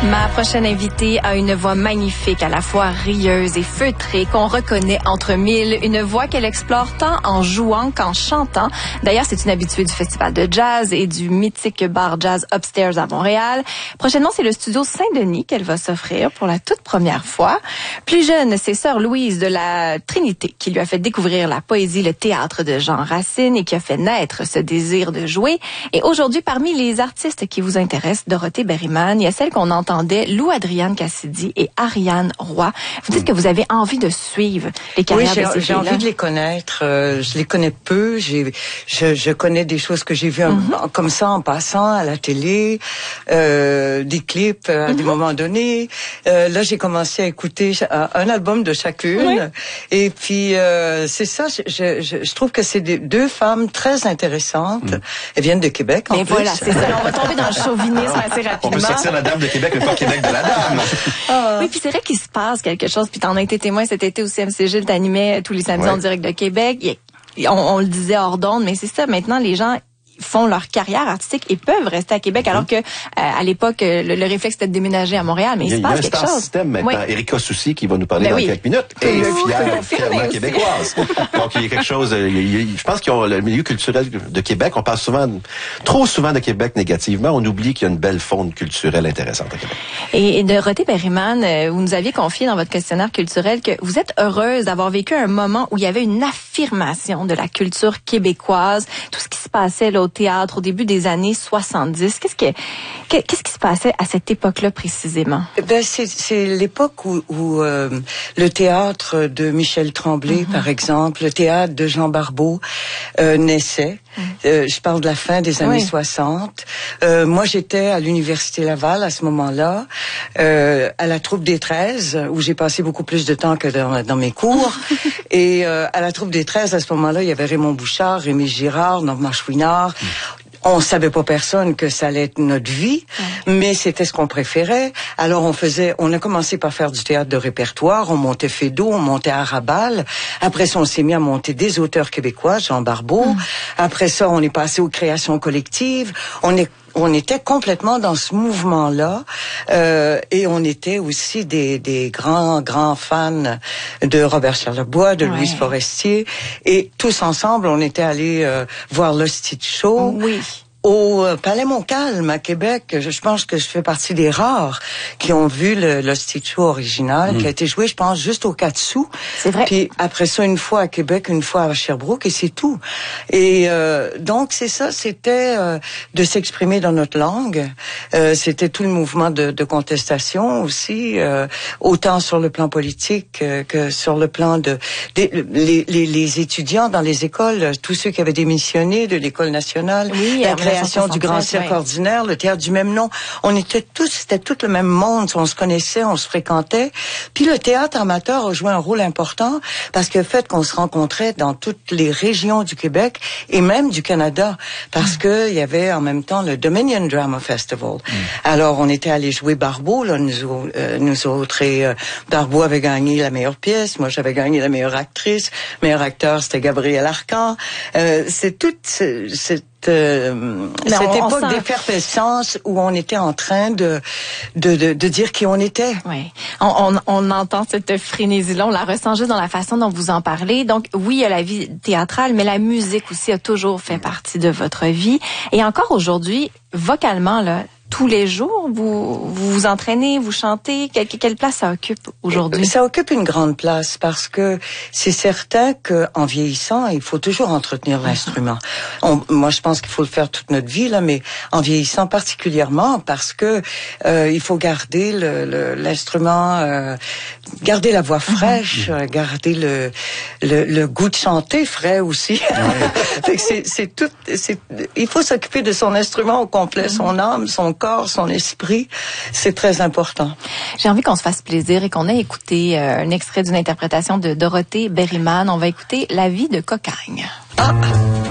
Ma prochaine invitée a une voix magnifique, à la fois rieuse et feutrée, qu'on reconnaît entre mille. Une voix qu'elle explore tant en jouant qu'en chantant. D'ailleurs, c'est une habituée du Festival de jazz et du mythique bar jazz Upstairs à Montréal. Prochainement, c'est le studio Saint-Denis qu'elle va s'offrir pour la toute première fois. Plus jeune, c'est sœur Louise de la Trinité qui lui a fait découvrir la poésie, le théâtre de Jean Racine et qui a fait naître ce désir de jouer. Et aujourd'hui, parmi les artistes qui vous intéressent, Dorothée Berryman, il y a celle qu'on entendait, Lou Adrienne Cassidy et Ariane Roy. Vous dites que vous avez envie de suivre les carrières de ces j'ai envie de les connaître. Je les connais peu. Je connais des choses que j'ai vues comme ça en passant à la télé, des clips à des moments donnés. Là, j'ai commencé à écouter un album de chacune. Oui. Et puis, c'est ça. Je trouve que c'est deux femmes très intéressantes. Elles viennent de Québec, en plus. Voilà, c'est ça. On va tomber dans le chauvinisme assez rapidement. On peut sortir la dame de Québec, pas Québec de la dame. Oui, puis c'est vrai qu'il se passe quelque chose. Puis t'en as été témoin cet été aussi, MC Gilles, t'animais tous les samedis en direct de Québec. On le disait hors d'onde, mais c'est ça. Maintenant, les gens font leur carrière artistique et peuvent rester à Québec, alors que à l'époque, le réflexe était de déménager à Montréal, mais il se passe quelque chose. Il y a un système maintenant. Erika Soucy qui va nous parler dans quelques minutes est fièrement québécoise. Donc, il y a quelque chose, je pense qu'il y a le milieu culturel de Québec, on parle trop souvent de Québec négativement, on oublie qu'il y a une belle faune culturelle intéressante à Québec. Et Dorothée Berryman, vous nous aviez confié dans votre questionnaire culturel que vous êtes heureuse d'avoir vécu un moment où il y avait une affirmation de la culture québécoise, tout ce qui se passait là au théâtre au début des années 70. Qu'est-ce qui se passait à cette époque-là précisément? C'est l'époque où le théâtre de Michel Tremblay, par exemple, le théâtre de Jean Barbeau naissait. Je parle de la fin des années 60. Moi, j'étais à l'Université Laval à ce moment-là, à la Troupe des 13, où j'ai passé beaucoup plus de temps que dans mes cours. Et à la Troupe des 13, à ce moment-là, il y avait Raymond Bouchard, Rémi Girard, Normand Chouinard. On savait pas personne que ça allait être notre vie, mais c'était ce qu'on préférait. Alors on a commencé par faire du théâtre de répertoire, on montait Feydeau, on montait Arabal. Après ça, on s'est mis à monter des auteurs québécois, Jean Barbeau. Après ça, on est passé aux créations collectives. On était complètement dans ce mouvement-là, et on était aussi des grands fans de Robert Charlebois, de Louise Forestier, et tous ensemble, on était allés voir l'Hostie de Show. Oui. Au Palais Montcalm à Québec. Je pense que je fais partie des rares qui ont vu l'Hostie de Show original, qui a été joué, je pense, juste au 4 sous. C'est vrai. Puis après ça, une fois à Québec, une fois à Sherbrooke, et c'est tout. Et donc, c'est ça, c'était de s'exprimer dans notre langue. C'était tout le mouvement de contestation aussi, autant sur le plan politique que sur le plan les étudiants dans les écoles, tous ceux qui avaient démissionné de l'École nationale, la création du Grand Cirque ordinaire, le théâtre du même nom. C'était tout le même monde. On se connaissait, on se fréquentait. Puis le théâtre amateur a joué un rôle important parce que le fait qu'on se rencontrait dans toutes les régions du Québec et même du Canada, parce que il y avait en même temps le Dominion Drama Festival. Alors on était allés jouer Barbeau, là, nous autres, et Barbeau avait gagné la meilleure pièce. Moi, j'avais gagné la meilleure actrice. Meilleur acteur, c'était Gabriel Arcan. C'est toute cette époque d'effervescence où on était en train de dire qui on était. Oui. On entend cette frénésie-là, on la ressent juste dans la façon dont vous en parlez. Donc, oui, il y a la vie théâtrale, mais la musique aussi a toujours fait partie de votre vie. Et encore aujourd'hui, vocalement, là, tous les jours, vous vous entraînez, vous chantez. Quelle place ça occupe aujourd'hui? Ça occupe une grande place parce que c'est certain qu'en vieillissant, il faut toujours entretenir l'instrument. Moi, je pense qu'il faut le faire toute notre vie, là, mais en vieillissant particulièrement parce que il faut garder l'instrument, garder la voix fraîche, garder le goût de chanter frais aussi. Il faut s'occuper de son instrument au complet, son âme, son corps, son esprit, c'est très important. J'ai envie qu'on se fasse plaisir et qu'on ait écouté un extrait d'une interprétation de Dorothée Berryman. On va écouter La vie de Cocagne.